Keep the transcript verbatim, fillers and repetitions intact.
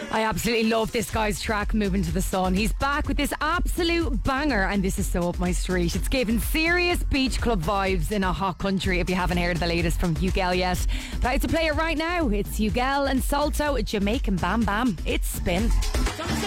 I absolutely love this guy's track, Moving to the Sun. He's back with this absolute banger, and this is so up my street. It's giving serious beach club vibes in a hot country if you haven't heard the latest from Hugel yet. But I have to play it right now. It's Hugel and Salto, Jamaican Bam Bam. It's Spin.